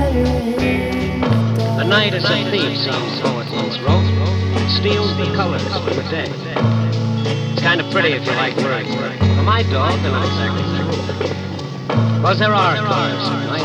The night is a thief, some poet once wrote. It steals the colors from the day. It's kind of pretty if you like words. For my dog, they're not exactly true. Because there are colors at night.